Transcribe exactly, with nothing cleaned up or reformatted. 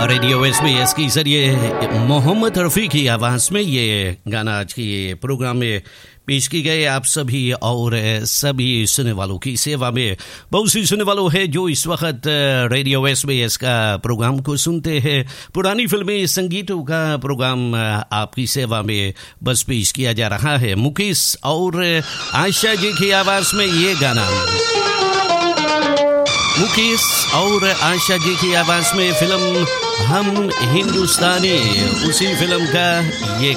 Radio SBS के जरिए मोहम्मद रफ़ी की आवाज़ में ये गाना आज के प्रोग्राम में पेश की गए। आप सभी और सभी सुनने वालों की सेवा में। बहुत सी सुनने वालों है जो इस वक्त रेडियो एसबीएस का प्रोग्राम को सुनते हैं। पुरानी फिल्में संगीतों का प्रोग्राम आपकी सेवा में बस पेश किया जा रहा है। मुकेश और आयशा जी की आवाज़ में ये गाना, मुकेश और आयशा जी की आवाज़ में फिल्म हम हिंदुस्तानी, उसी फिल्म का ये